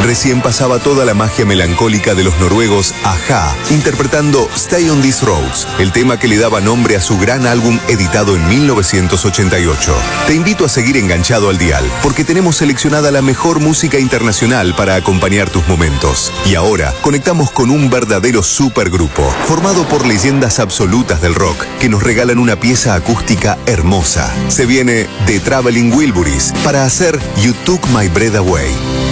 Recién pasaba toda la magia melancólica de los noruegos a-ha, interpretando Stay on These Roads, el tema que le daba nombre a su gran álbum editado en 1988. Te invito a seguir enganchado al dial, porque tenemos seleccionada la mejor música internacional para acompañar tus momentos. Y ahora conectamos con un verdadero supergrupo, formado por leyendas absolutas del rock, que nos regalan una pieza acústica hermosa. Se viene The Traveling Wilburys para hacer You Took My Breath Away.